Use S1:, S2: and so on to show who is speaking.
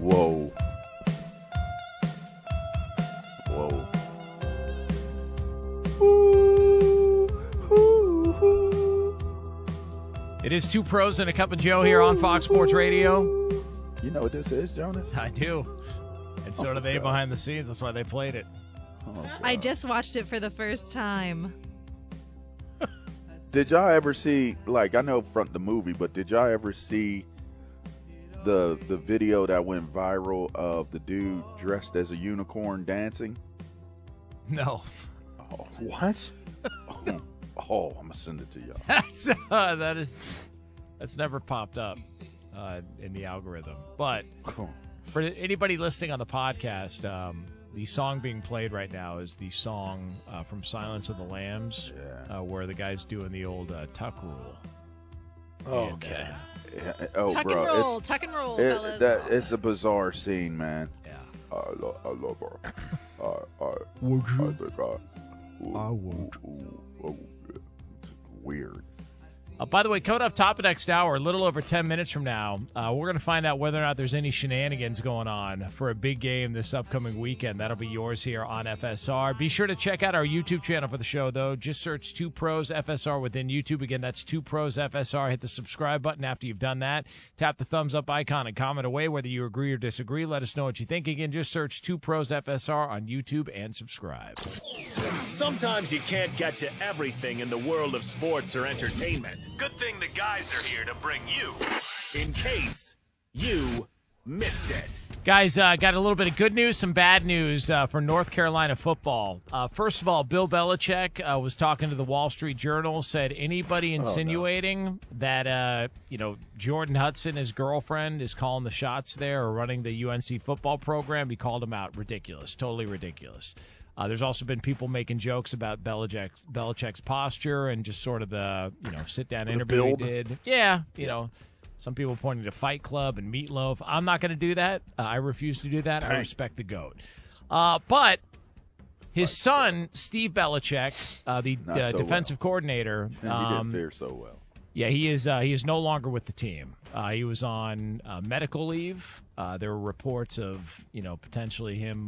S1: Whoa. Whoa.
S2: It is Two Pros and a Cup of Joe here on Fox Sports Radio.
S1: You know what this is, Jonas?
S2: I do. And so do they behind the scenes. That's why they played it.
S3: I just watched it for the first time.
S1: Did y'all ever see, like, I know from the movie, but did y'all ever see the video that went viral of the dude dressed as a unicorn dancing?
S2: No.
S1: Oh, what? I'm going to send it to y'all.
S2: That's never popped up in the algorithm. But for anybody listening on the podcast, the song being played right now is the song from Silence of the Lambs, where the guy's doing the old tuck rule.
S4: Okay.
S3: Tuck and roll, fellas.
S1: It's a bizarre scene, man.
S2: Yeah.
S1: I love her.
S2: Would you?
S1: I think
S2: I would.
S1: Weird.
S2: By the way, coming up top of next hour, a little over 10 minutes from now, we're going to find out whether or not there's any shenanigans going on for a big game this upcoming weekend. That'll be yours here on FSR. Be sure to check out our YouTube channel for the show, though. Just search Two Pros FSR within YouTube. Again, that's Two Pros FSR. Hit the subscribe button after you've done that. Tap the thumbs up icon and comment away whether you agree or disagree. Let us know what you think. Again, just search Two Pros FSR on YouTube and subscribe.
S5: Sometimes you can't get to everything in the world of sports or entertainment. Good thing the guys are here to bring you, in case you missed it.
S2: Guys, got a little bit of good news, some bad news for North Carolina football. First of all, Bill Belichick was talking to the Wall Street Journal, said anybody insinuating that, Jordan Hudson, his girlfriend, is calling the shots there or running the UNC football program, he called him out. Ridiculous, totally ridiculous. There's also been people making jokes about Belichick's posture and just sort of the, sit-down interview he did. Yeah, some people pointing to Fight Club and Meatloaf. I'm not going to do that. I refuse to do that. I respect the GOAT. But his son, Steve Belichick, the defensive coordinator.
S1: And he didn't fare so well.
S2: Yeah, he is no longer with the team. He was on medical leave. There were reports of, potentially him